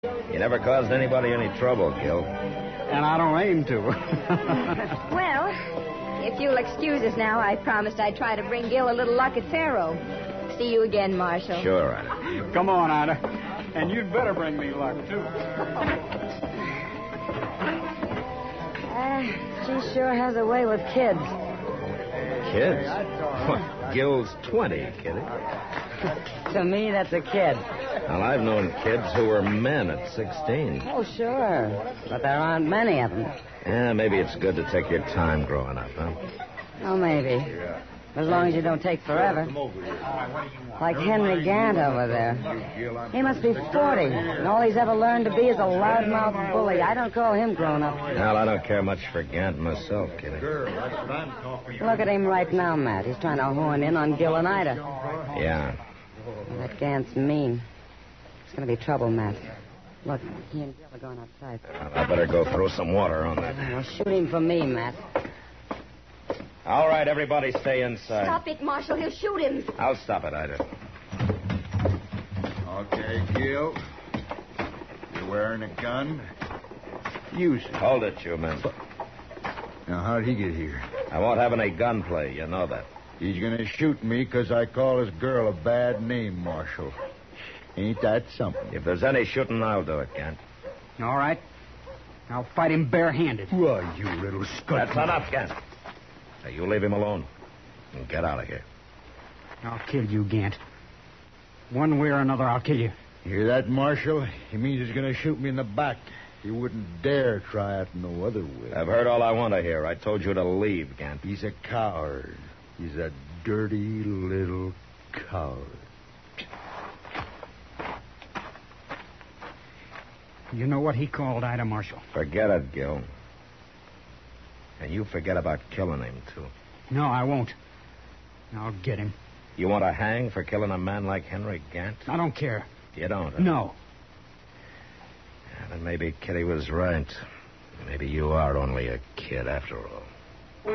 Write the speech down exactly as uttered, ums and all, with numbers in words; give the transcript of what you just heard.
You never caused anybody any trouble, Gil. And I don't aim to. Well, if you'll excuse us now, I promised I'd try to bring Gil a little luck at Faro. See you again, Marshal. Sure, Ida. Come on, Ida. And you'd better bring me luck, too. Uh, she sure has a way with kids. Kids? What, Gil's twenty, Kitty. To me, that's a kid. Well, I've known kids who were men at sixteen. Oh, sure. But there aren't many of them. Yeah, maybe it's good to take your time growing up, huh? Oh, maybe. As long as you don't take forever. Like Henry Gant over there. He must be forty, and all he's ever learned to be is a loudmouth bully. I don't call him grown up. Well, I don't care much for Gant myself, Kitty. Look at him right now, Matt. He's trying to horn in on Gil and Ida. Yeah. That Gant's mean. It's going to be trouble, Matt. Look, he and Gil are going outside. Well, I better go throw some water on that. Well, shoot him for me, Matt. All right, everybody stay inside. Stop it, Marshal. He'll shoot him. I'll stop it, Ida. Okay, Gil. You wearing a gun? Use it. Hold it, you men. Now, how'd he get here? I won't have any gunplay, you know that. He's going to shoot me because I call his girl a bad name, Marshal. Ain't that something? If there's any shooting, I'll do it, Gant. All right. I'll fight him barehanded. Why, you little scut. That's enough, Gant. Now, you leave him alone and get out of here. I'll kill you, Gant. One way or another, I'll kill you. You hear that, Marshal? He means he's going to shoot me in the back. He wouldn't dare try it no other way. I've heard all I want to hear. I told you to leave, Gant. He's a coward. He's a dirty little coward. You know what he called Ida, Marshal? Forget it, Gil. And you forget about killing him, too. No, I won't. I'll get him. You want to hang for killing a man like Henry Gant? I don't care. You don't? Huh? No. Yeah, then maybe Kitty was right. Maybe you are only a kid after all.